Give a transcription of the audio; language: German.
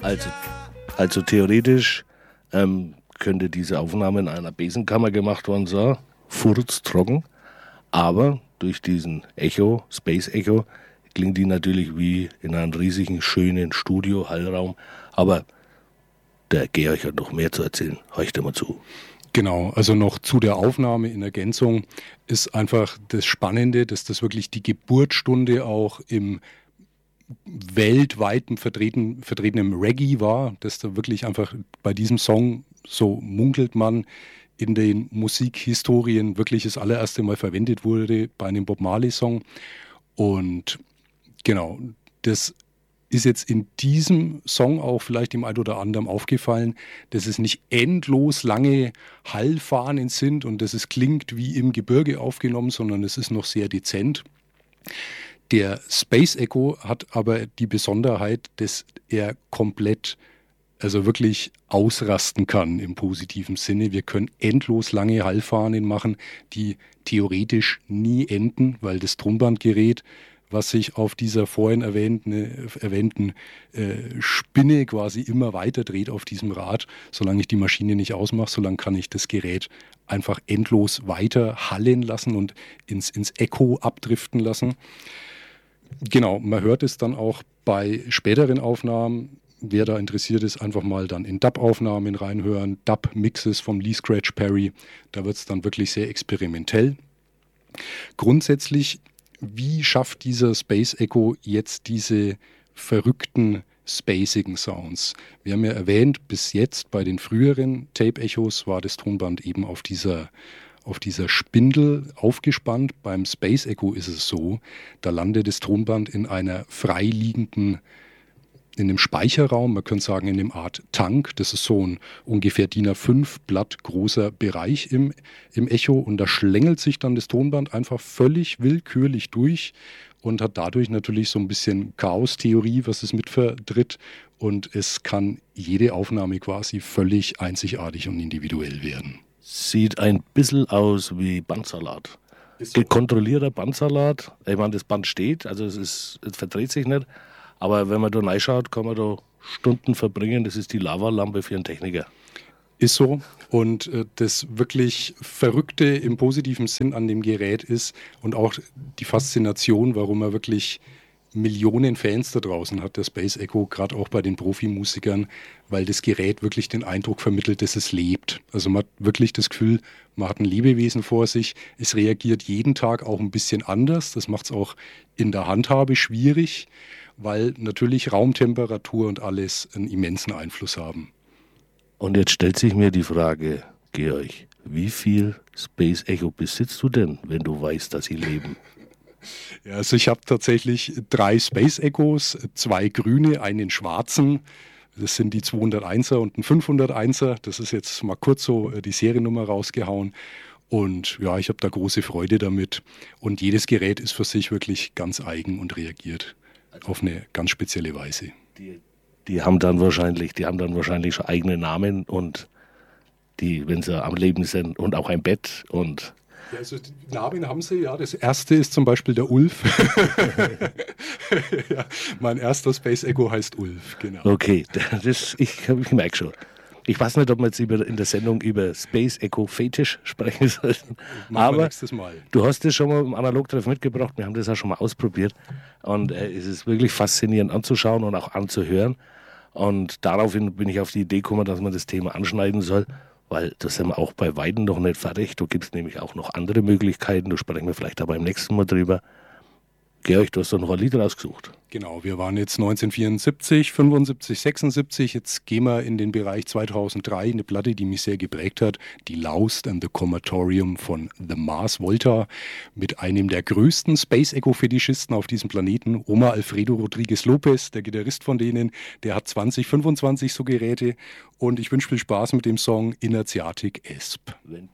Also, also theoretisch könnte diese Aufnahme in einer Besenkammer gemacht worden sein, furztrocken, aber durch diesen Echo, Space Echo, klingt die natürlich wie in einem riesigen, schönen Studio, Hallraum. Aber der Georg hat noch mehr zu erzählen. Heucht mal zu. Genau, also noch zu der Aufnahme in Ergänzung ist einfach das Spannende, dass das wirklich die Geburtsstunde auch im weltweiten vertretenen Reggae war, dass da wirklich einfach bei diesem Song, so munkelt man, in den Musikhistorien wirklich das allererste Mal verwendet wurde bei einem Bob Marley-Song. Und genau, das ist jetzt in diesem Song auch vielleicht dem einen oder anderen aufgefallen, dass es nicht endlos lange Hallfahnen sind und dass es klingt wie im Gebirge aufgenommen, sondern es ist noch sehr dezent. Der Space Echo hat aber die Besonderheit, dass er komplett, also wirklich ausrasten kann im positiven Sinne. Wir können endlos lange Hallfahnen machen, die theoretisch nie enden, weil das Tonbandgerät, was sich auf dieser vorhin erwähnten Spinne quasi immer weiter dreht auf diesem Rad. Solange ich die Maschine nicht ausmache, solange kann ich das Gerät einfach endlos weiter hallen lassen und ins Echo abdriften lassen. Genau, man hört es dann auch bei späteren Aufnahmen. Wer da interessiert ist, einfach mal dann in Dub-Aufnahmen reinhören, Dub-Mixes vom Lee Scratch Perry. Da wird es dann wirklich sehr experimentell. Grundsätzlich, wie schafft dieser Space Echo jetzt diese verrückten, spacigen Sounds? Wir haben ja erwähnt, bis jetzt bei den früheren Tape-Echos war das Tonband eben auf dieser Spindel aufgespannt. Beim Space Echo ist es so, da landet das Tonband in einer freiliegenden, in einem Speicherraum, man könnte sagen in einem Art Tank. Das ist so ein ungefähr DIN A5 Blatt großer Bereich im Echo und da schlängelt sich dann das Tonband einfach völlig willkürlich durch und hat dadurch natürlich so ein bisschen Chaos-Theorie, was es mit vertritt, und es kann jede Aufnahme quasi völlig einzigartig und individuell werden. Sieht ein bisschen aus wie Bandsalat. So. Kontrollierter Bandsalat. Ich meine, das Band steht, also es verdreht sich nicht. Aber wenn man da reinschaut, kann man da Stunden verbringen. Das ist die Lavalampe für einen Techniker. Ist so. Und das wirklich Verrückte im positiven Sinn an dem Gerät ist und auch die Faszination, warum er wirklich Millionen Fans da draußen hat, der Space Echo, gerade auch bei den Profimusikern, weil das Gerät wirklich den Eindruck vermittelt, dass es lebt. Also man hat wirklich das Gefühl, man hat ein Lebewesen vor sich. Es reagiert jeden Tag auch ein bisschen anders. Das macht es auch in der Handhabe schwierig, weil natürlich Raumtemperatur und alles einen immensen Einfluss haben. Und jetzt stellt sich mir die Frage, Georg, wie viel Space Echo besitzt du denn, wenn du weißt, dass sie leben? Ja, also ich habe tatsächlich 3 Space Echos, 2 grüne, einen schwarzen. Das sind die 201er und ein 501er. Das ist jetzt mal kurz so die Seriennummer rausgehauen. Und ja, ich habe da große Freude damit. Und jedes Gerät ist für sich wirklich ganz eigen und reagiert auf eine ganz spezielle Weise. Die haben dann wahrscheinlich schon eigene Namen und die, wenn sie am Leben sind, und auch ein Bett und... Ja, also Namen haben sie, ja. Das erste ist zum Beispiel der Ulf. Ja, mein erster Space Echo heißt Ulf, genau. Okay, ich merke schon. Ich weiß nicht, ob wir jetzt in der Sendung über Space Echo Fetisch sprechen sollten. Aber nächstes Mal. Du hast das schon mal im Analogtreff mitgebracht. Wir haben das auch schon mal ausprobiert. Und es ist wirklich faszinierend anzuschauen und auch anzuhören. Und daraufhin bin ich auf die Idee gekommen, dass man das Thema anschneiden soll. Weil das sind wir auch bei Weitem noch nicht fertig. Da gibt es nämlich auch noch andere Möglichkeiten. Da sprechen wir vielleicht aber beim nächsten Mal drüber. Georg, du hast doch noch ein Lied rausgesucht. Genau, wir waren jetzt 1974, 75, 76. Jetzt gehen wir in den Bereich 2003. Eine Platte, die mich sehr geprägt hat. Die Lost and the Comatorium von The Mars Volta. Mit einem der größten Space Echo-Fetischisten auf diesem Planeten. Omar Alfredo Rodriguez Lopez, der Gitarrist von denen. Der hat 20, 25 so Geräte. Und ich wünsche viel Spaß mit dem Song Inertiatic Esp.